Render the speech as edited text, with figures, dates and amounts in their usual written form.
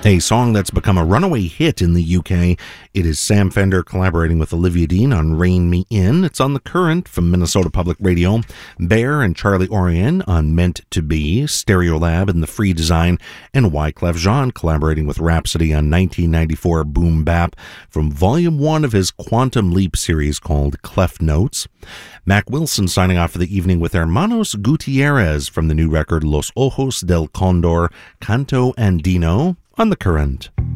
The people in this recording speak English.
A song that's become a runaway hit in the UK. It is Sam Fender collaborating with Olivia Dean on Rein Me In. It's on The Current from Minnesota Public Radio. Bear and Charlie Orion on Meant to Be. Stereolab and The Free Design. And Wyclef Jean collaborating with Rhapsody on 1994 Boom Bap from Volume 1 of his Quantum Leap series called Clef Notes. Mac Wilson signing off for the evening with Hermanos Gutierrez from the new record Los Ojos del Condor, Canto Andino on The Current.